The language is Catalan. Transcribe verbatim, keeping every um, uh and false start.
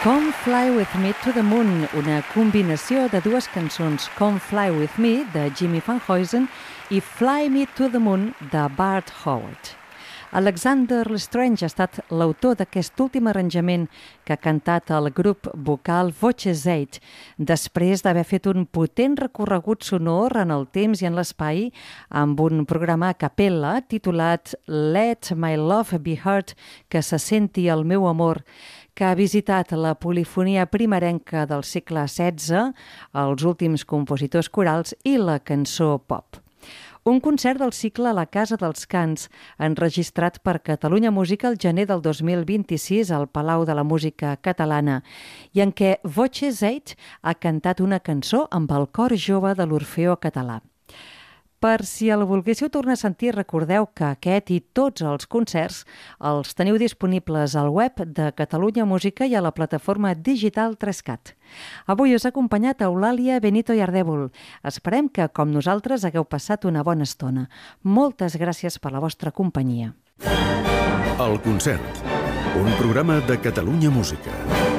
Come Fly With Me to the Moon, una combinació de dues cançons, Come Fly With Me, de Jimmy Van Heusen, i Fly Me to the Moon, de Bart Howard. Alexander Lestrange ha estat l'autor d'aquest últim arranjament que ha cantat el grup vocal Voces Eight, després d'haver fet un potent recorregut sonor en el temps i en l'espai amb un programa a capella titulat Let My Love Be Heard, que se senti el meu amor, que ha visitat la polifonia primerenca del segle setze, els últims compositors corals i la cançó pop. Un concert del cicle a la Casa dels Cants, enregistrat per Catalunya Música el gener del dos mil vint-i-sis al Palau de la Música Catalana, i en què Voces Eight ha cantat una cançó amb el cor jove de l'Orfeó Català. Per si el volguéssiu tornar a sentir, recordeu que aquest i tots els concerts els teniu disponibles al web de Catalunya Música i a la plataforma digital tres cat. Avui us ha acompanyat Eulàlia Benito i Ardèvol. Esperem que, com nosaltres, hagueu passat una bona estona. Moltes gràcies per la vostra companyia. El concert, un programa de Catalunya Música.